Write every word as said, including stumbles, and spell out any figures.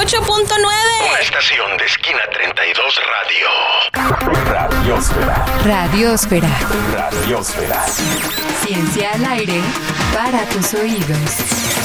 ocho punto nueve. Una estación de Esquina treinta y dos Radio. Radiosfera. Radiosfera. Radiosfera. Ciencia al aire para tus oídos.